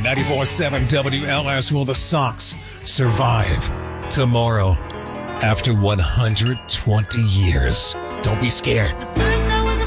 94.7 WLS. Will the Sox survive tomorrow after 120 years? Don't be scared.